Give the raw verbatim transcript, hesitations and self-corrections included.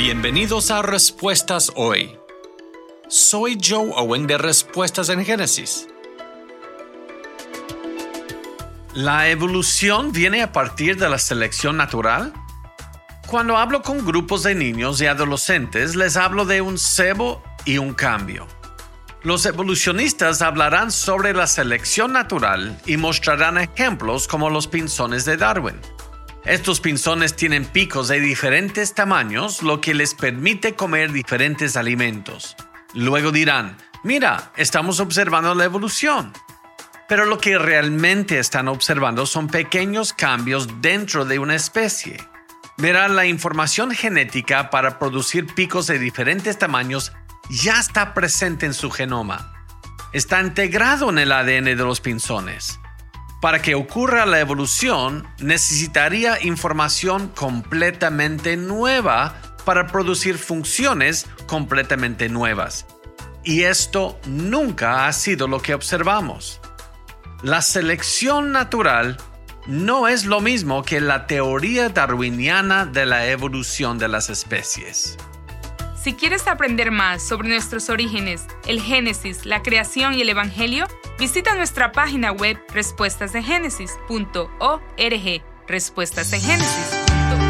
Bienvenidos a Respuestas Hoy. Soy Joe Owen de Respuestas en Génesis. ¿La evolución viene a partir de la selección natural? Cuando hablo con grupos de niños y adolescentes, les hablo de un cebo y un cambio. Los evolucionistas hablarán sobre la selección natural y mostrarán ejemplos como los pinzones de Darwin. Estos pinzones tienen picos de diferentes tamaños, lo que les permite comer diferentes alimentos. Luego dirán, mira, estamos observando la evolución. Pero lo que realmente están observando son pequeños cambios dentro de una especie. Verán, la información genética para producir picos de diferentes tamaños ya está presente en su genoma. Está integrado en el A D N de los pinzones. Para que ocurra la evolución, necesitaría información completamente nueva para producir funciones completamente nuevas. Y esto nunca ha sido lo que observamos. La selección natural no es lo mismo que la teoría darwiniana de la evolución de las especies. Si quieres aprender más sobre nuestros orígenes, el Génesis, la creación y el Evangelio, visita nuestra página web respuestas de génesis punto org. Respuestas en Génesis.